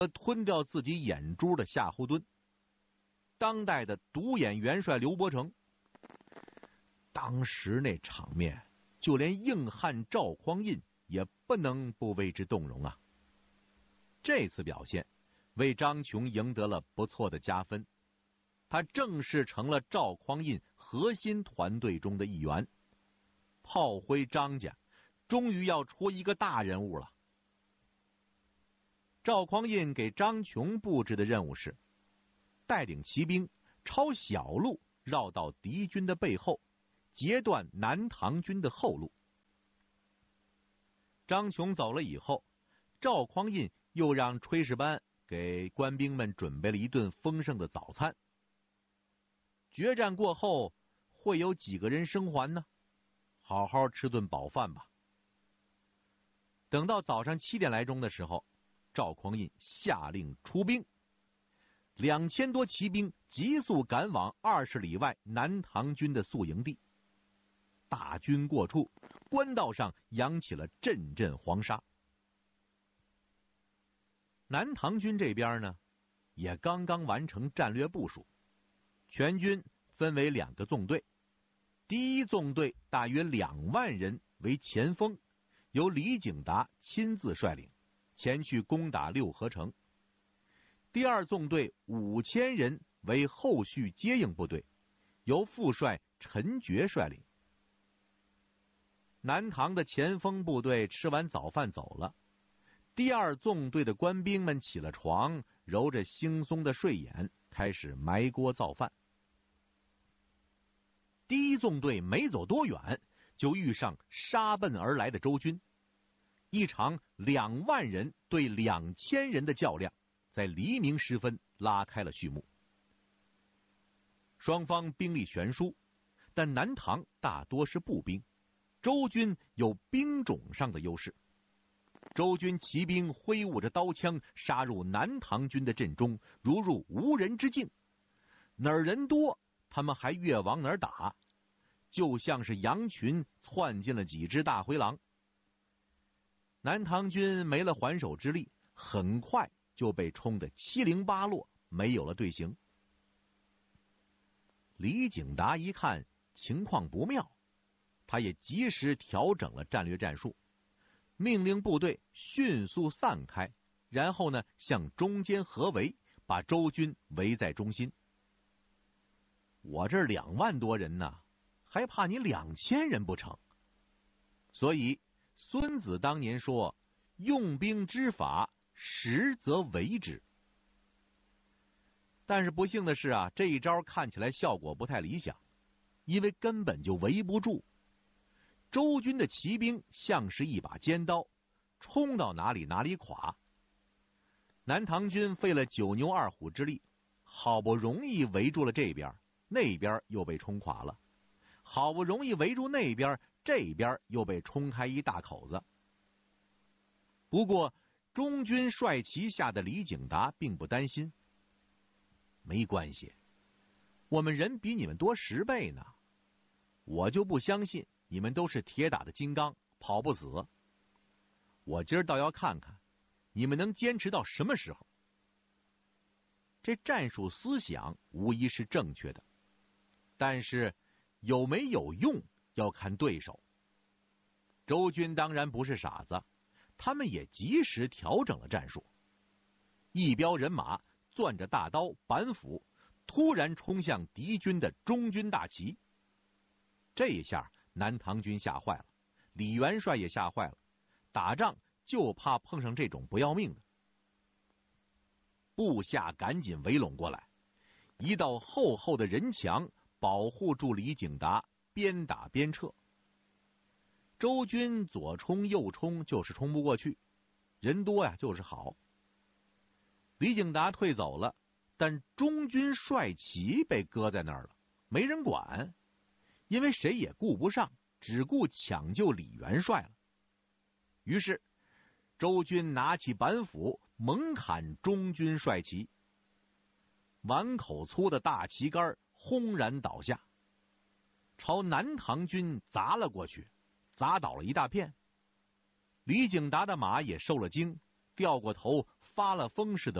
吞掉自己眼珠的夏侯惇，当代的独眼元帅刘伯承。当时那场面，就连硬汉赵匡胤也不能不为之动容啊。这次表现为张琼赢得了不错的加分，他正式成了赵匡胤核心团队中的一员。炮灰张家终于要出一个大人物了。赵匡胤给张琼布置的任务是带领骑兵抄小路绕到敌军的背后，截断南唐军的后路。张琼走了以后，赵匡胤又让炊事班给官兵们准备了一顿丰盛的早餐。决战过后，会有几个人生还呢？好好吃顿饱饭吧。等到早上7点来钟的时候，赵匡胤下令出兵，2000多骑兵急速赶往20里外南唐军的宿营地。大军过处，官道上扬起了阵阵黄沙。南唐军这边呢，也刚刚完成战略部署，全军分为2个纵队。第一纵队大约2万人为前锋，由李景达亲自率领，前去攻打六合城。第二纵队5000人为后续接应部队，由副帅陈觉率领。南唐的前锋部队吃完早饭走了，第二纵队的官兵们起了床，揉着惺忪的睡眼，开始埋锅造饭。第一纵队没走多远，就遇上杀奔而来的周军。一场2万人对2000人的较量，在黎明时分拉开了序幕。双方兵力悬殊，但南唐大多是步兵，周军有兵种上的优势。周军骑兵挥舞着刀枪，杀入南唐军的阵中，如入无人之境。哪儿人多，他们还越往哪儿打，就像是羊群窜进了几只大灰狼。南唐军没了还手之力，很快就被冲得七零八落，没有了队形。李景达一看情况不妙，他也及时调整了战略战术，命令部队迅速散开，然后呢向中间合围，把周军围在中心。我这2万多人呢，还怕你2000人不成？所以孙子当年说，用兵之法，实则为之。但是不幸的是啊，这一招看起来效果不太理想，因为根本就围不住。周军的骑兵像是一把尖刀，冲到哪里哪里垮。南唐军费了9牛2虎之力，好不容易围住了这边，那边又被冲垮了，好不容易围住那边，这边又被冲开一大口子。不过中军帅旗下的李景达并不担心，没关系，我们人比你们多10倍呢，我就不相信你们都是铁打的金刚，跑不死。我今儿倒要看看你们能坚持到什么时候。这战术思想无疑是正确的，但是有没有用要看对手。周军当然不是傻子，他们也及时调整了战术。一彪人马攥着大刀板斧，突然冲向敌军的中军大旗。这一下南唐军吓坏了，李元帅也吓坏了，打仗就怕碰上这种不要命的。部下赶紧围拢过来，一道厚厚的人墙保护住李景达，边打边撤。周军左冲右冲，就是冲不过去，人多呀就是好。李景达退走了，但中军帅旗被搁在那儿了，没人管，因为谁也顾不上，只顾抢救李元帅了。于是周军拿起板斧猛砍中军帅旗，碗口粗的大旗杆轰然倒下，朝南唐军砸了过去，砸倒了一大片。李景达的马也受了惊， 掉过头发了疯似的